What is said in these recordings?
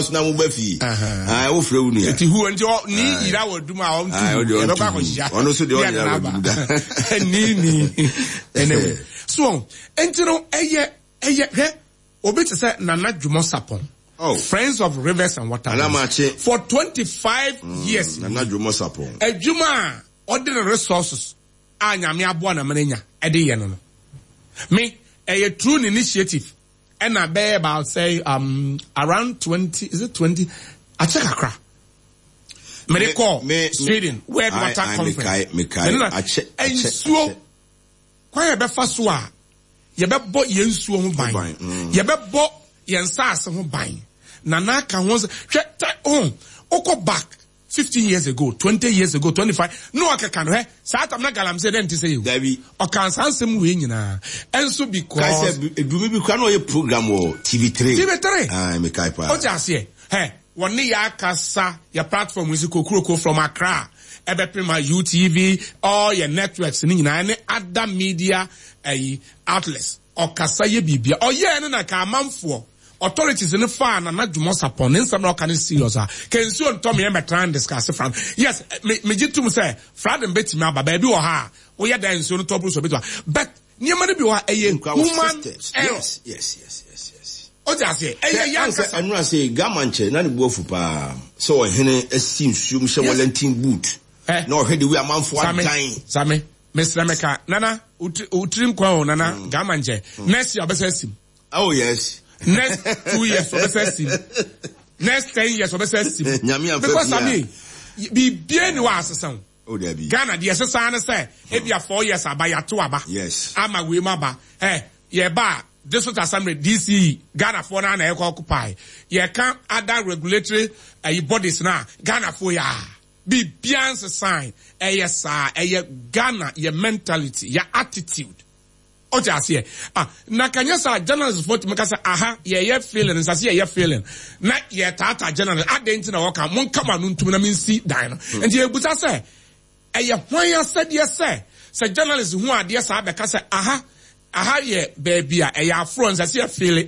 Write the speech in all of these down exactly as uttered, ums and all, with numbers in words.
na mo ba fi ah wo frɛ wo nua eti hu nti ni yira wadum a on tu e be kwa kohia ono so de on yira wadum da ni ni anyway so enti no eye eye he obi te say Nana Dwumo Sapon. Oh, Friends of Rivers and Water for twenty-five mm, years. Nana Dwumo Sapon. Ejuma ordinary resources anya me aboa na menenya ede ye no. Me a true initiative and I bear about say um around twenty is it twenty I check Accra. Me call Sweden World Water Conference. Me kai I check and so kwa be fa so a ye be bo ye nsuo ho ban. Ye be bo ye nsase ho ban. Nana can once oh oko back fifteen years ago, twenty years ago, twenty-five. No, I can he. Sat am na galam say then to say you. David. O can sansem we nyina. And so because I said do me be no program or T V three. T V three. Ah, me kai pa. O just here. Hey, one ya kasa your platform is Kokuroko from Accra. Ebe prima U T V all your networks ni nyina any other media eh outlets. O kasa ye bibia. O ye na ka amanfo. Authorities in the farm and not Dwumo Sapon in some can serious ah can soon tell me I'm trying to discuss from yes me me jitu say fraud and bet me aba baby or ha we ya dan so no top so bit but niam na bi wa eye human yes yes yes yes yes o ja say eye yan ka anu say gamanche na ne buofu pa so o hene asim suum she Wellington boot na o hede we amanfo adan same Mister Meka nana utrim kwa o nana gamanche next year obesa sim oh yes next two years for the first team. Next ten years for the first team. Because I mean, be bien was some. Oh, there be. Ghana, the assassin say, if you are four years, I buy a two aba. Yes. I'm a wimaba. Hey, yeah, ba. This was assembly D C Ghana for now, I occupy. Yeah, can't other regulatory uh, bodies now. Ghana for ya. Be bien sign. Eh, yes, sir. Eh, Ghana, your mentality, your attitude. O just here. Ah, na kanya sa journalists vote me kasa aha ye ye feeling nsase ye ye feeling. Na ye tata journalist adenti na waka mon kama no ntum na min si dan no. Enti e buta say e ye hwan ya said ye say say journalists hu ade sa be kasa aha aha ye baby a e ye afro nsase ye feeling.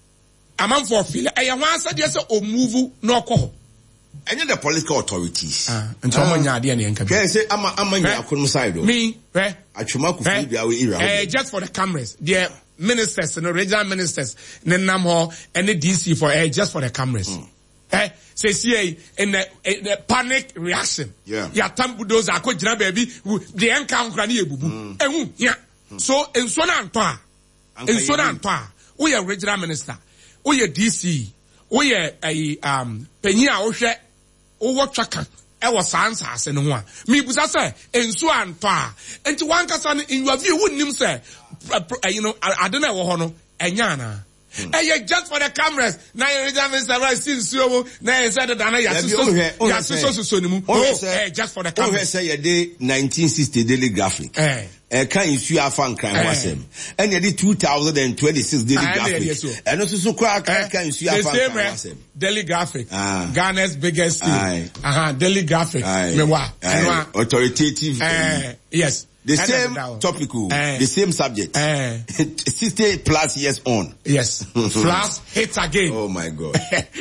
Amam for feeling e ye hwan said ye say o move no ko. Any the political authorities. Ah, and someone nya ade na enka. Can say ama ama nya akonum side o. Me, eh? Atwuma kufi bia we ira. Eh, just for the cameras. The ministers, and the regional ministers, nenam ho, and the D C for eh just for the cameras. Mm. Eh, say see in the, in the panic reaction. Yeah. Ya tambu those akojina baby, the enka nkra na ebubu. Ehun, yeah. So in so na anto a. In so na anto a. We are regional minister. We are D C. We are a um penyi a wo hwe wo twaka e wo sansa ase no ho a me busa say ensu anto a enti wan kasa in your view wonnim say you know ade na wo ho no enya na eh just for the cameras na you just Mister Right since you na you said that na ya so so so so ni mu oh eh just for the cameras oh say ye dey nineteen sixty daily graphic eh eh kan isu afa nkran wasem and ye dey two thousand twenty-six daily graphic and also so kwa kan isu afa nkran wasem daily graphic Ghana's biggest aha daily graphic me wa authoritative yes. The same topical, uh, the same subject. Uh, sixty plus years on. Yes. Flash hits again. Oh my God.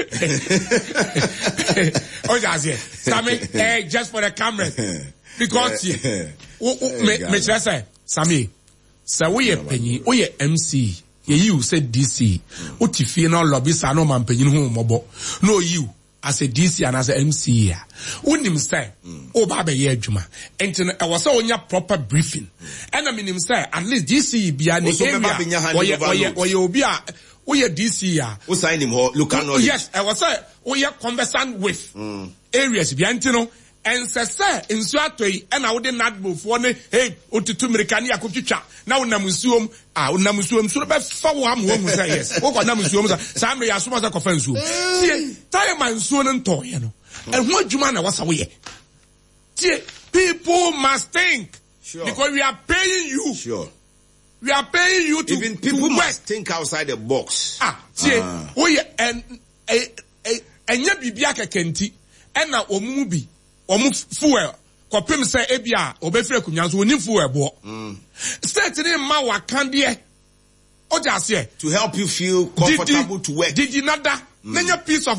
Oh, that's it. Sammy, eh, just for the cameras. Because, yeah. Me, me, say, Sammy, so we are penny, we are M C. You said D C. What if you know lobby, sa no man penny home mobo. No, you. As a D C and as a M C here. Unim say, oh baba ye juma. And I was on your proper briefing. And I mean him say, at least D C be an area. Or you be a we D C ya. Who sign him look at yes, I was say we are conversant with areas biantino. And say say in Swatway and I would not move one hey otutu Americani akutwa na unamusuom ah unamusuom so be fa wo am wo mu say yes wo kwa namusuom say samre ya soma za kofansu tie tie mansuo no nto ye no e ho adwuma na wasa wo ye tie people must think sure. Because we are paying you sure we are paying you to even people to must think outside the box ah tie wo ye en e enya bibia kekenti e na omumu bi omu fuel kopim say ebia obefre kunyan so oni fuel bo state ni ma wakande o just here to help you feel comfortable did, to work did you not that mm. Piece of